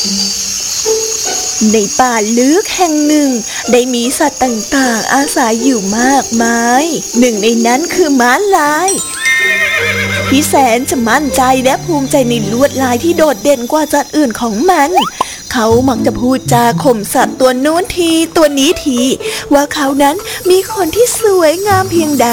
ในป่าลึกแห่งหนึ่งได้มีสัตว์ต่างๆอาศัยอยู่มากมายหนึ่งในนั้นคือม้าลายที่แสนจะมั่นใจและภูมิใจในลวดลายที่โดดเด่นกว่าสัตว์อื่นของมันเขามักจะพูดจาข่มสัตว์ตัวโน้นทีตัวนี้ทีว่าเขานั้นมีคนที่สวยงามเพียงใด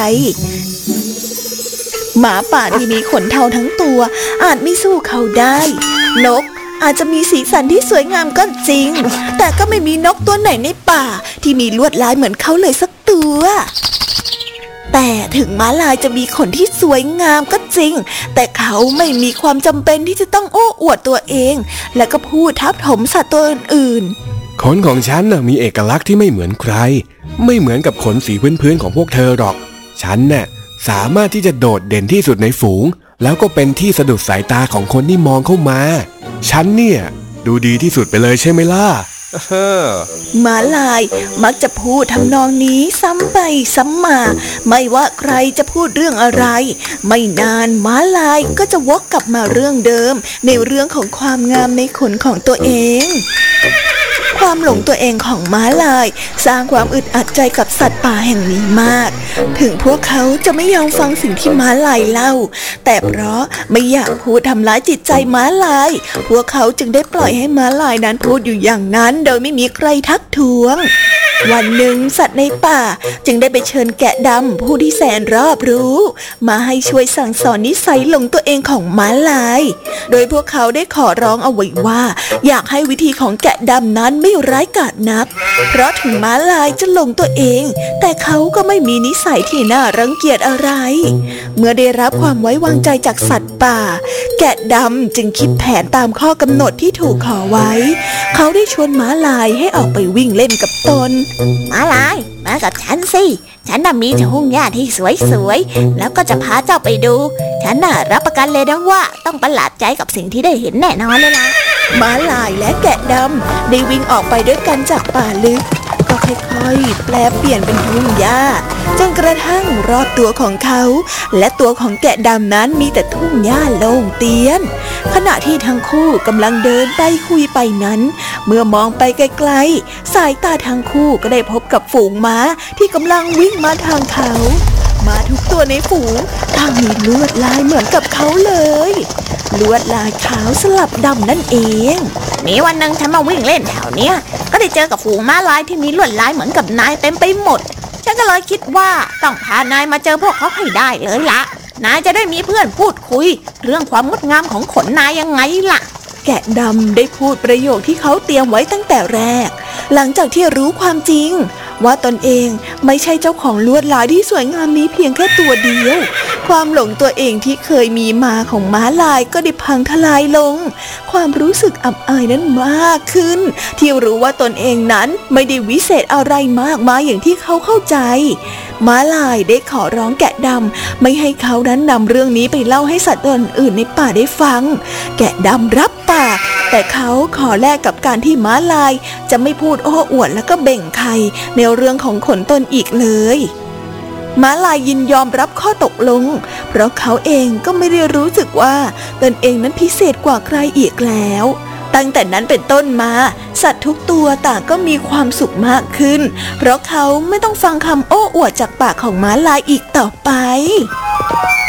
หมาป่าที่มีขนเทาทั้งตัวอาจไม่สู้เขาได้นกอาจจะมีสีสันที่สวยงามก็จริงแต่ก็ไม่มีนกตัวไหนในป่าที่มีลวดลายเหมือนเขาเลยสักตัวแต่ถึงม้าลายจะมีขนที่สวยงามก็จริงแต่เขาไม่มีความจำเป็นที่จะต้องโอ้อวดตัวเองและก็พูดทับถมสัตว์ตัวอื่นๆขนของฉันน่ะมีเอกลักษณ์ที่ไม่เหมือนใครไม่เหมือนกับขนสีพื้นๆของพวกเธอหรอกฉันน่ะสามารถที่จะโดดเด่นที่สุดในฝูงแล้วก็เป็นที่สะดุดสายตาของคนที่มองเข้ามาฉันเนี่ยดูดีที่สุดไปเลยใช่ไหมล่ะม้าลายมักจะพูดทำนองนี้ซ้ำไปซ้ำมาไม่ว่าใครจะพูดเรื่องอะไรไม่นานม้าลายก็จะวกกลับมาเรื่องเดิมในเรื่องของความงามในขนของตัวเองความหลงตัวเองของม้าลายสร้างความอึดอัดใจกับสัตว์ป่าแห่งนี้มากถึงพวกเขาจะไม่ยอมฟังสิ่งที่ม้าลายเล่าแต่เพราะไม่อยากพูดทำร้ายจิตใจม้าลายพวกเขาจึงได้ปล่อยให้ม้าลายนั้นพูดอยู่อย่างนั้นโดยไม่มีใครทักท้วงวันหนึ่งสัตว์ในป่าจึงได้ไปเชิญแกะดำผู้ที่แสนรอบรู้มาให้ช่วยสั่งสอนนิสัยหลงตัวเองของม้าลายโดยพวกเขาได้ขอร้องเอาไว้ว่าอยากให้วิธีของแกะดำนั้นไม่ร้ายกาจนักเพราะถึงม้าลายจะหลงตัวเองแต่เขาก็ไม่มีนิสัยที่น่ารังเกียจอะไรเมื่อได้รับความไว้วางใจจากสัตว์ป่าแกะดำจึงคิดแผนตามข้อกำหนดที่ถูกขอไว้เขาได้ชวนม้าลายให้ออกไปวิ่งเล่นกับตนม้าลายมากับฉันสิฉันน่ะมีทุ่งหญ้าที่สวยๆแล้วก็จะพาเจ้าไปดูฉันน่ะรับประกันเลยนะว่าต้องประหลาดใจกับสิ่งที่ได้เห็นแน่นอนเลยล่ะม้าลายและแกะดำได้วิ่งออกไปด้วยกันจากป่าลึกก็ค่อยๆแปลเปลี่ยนเป็นทุ่งหญ้าจนกระทั่งรอบตัวของเขาและตัวของแกะดำนั้นมีแต่ทุ่งหญ้าโล่งเตี้ยนขณะที่ทั้งคู่กำลังเดินไปคุยไปนั้นเมื่อมองไปไกลๆสายตาทั้งคู่ก็ได้พบกับฝูงม้าที่กำลังวิ่งมาทางเขาม้าทุกตัวในฝูงต่างมีลวดลายเหมือนกับเขาเลยลวดลายขาวสลับดำนั่นเองมีวันหนึ่งฉันมาวิ่งเล่นแถวเนี้ยก็ได้เจอกับฝูงม้าลายที่มีลวดลายเหมือนกับนายเต็มไปหมดฉันก็เลยคิดว่าต้องพานายมาเจอพวกเขาให้ได้เลยละนายจะได้มีเพื่อนพูดคุยเรื่องความงดงามของขนนายยังไงล่ะแกะดำได้พูดประโยคที่เขาเตรียมไว้ตั้งแต่แรกหลังจากที่รู้ความจริงว่าตนเองไม่ใช่เจ้าของลวดลายที่สวยงามนี้เพียงแค่ตัวเดียวความหลงตัวเองที่เคยมีมาของม้าลายก็ได้พังทลายลงความรู้สึกอับอายนั้นมากขึ้นที่รู้ว่าตนเองนั้นไม่ได้วิเศษอะไรมากมายอย่างที่เขาเข้าใจม้าลายได้ขอร้องแกะดำไม่ให้เขานั้นนำเรื่องนี้ไปเล่าให้สัตว์อื่นในป่าได้ฟังแกะดำรับปากแต่เขาขอแลกกับการที่ม้าลายจะไม่พูดโอ้อวดและก็เบ่งใครในเรื่องของขนตนอีกเลยม้าลายยินยอมรับข้อตกลงเพราะเขาเองก็ไม่ได้รู้สึกว่าตนเองนั้นพิเศษกว่าใครอีกแล้วตั้งแต่นั้นเป็นต้นมาสัตว์ทุกตัวต่างก็มีความสุขมากขึ้นเพราะเขาไม่ต้องฟังคำโอ้อวดจากปากของม้าลายอีกต่อไป